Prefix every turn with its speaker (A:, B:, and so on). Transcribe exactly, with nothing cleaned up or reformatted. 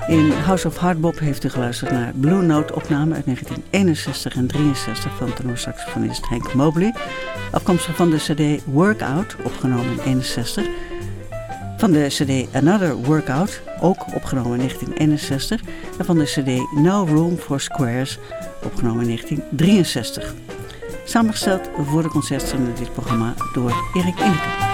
A: In House of Hardbop heeft u geluisterd naar Blue Note opname uit negentien eenenzestig en drieënzestig van tenorsaxofonist Hank Mobley. Afkomstig van de cd Workout, opgenomen in eenenzestig. Van de cd Another Workout, ook opgenomen in negentien eenenzestig. En van de cd No Room for Squares, opgenomen in negentien drieënzestig. Samengesteld voor de concertzender dit programma door Erik Inneke.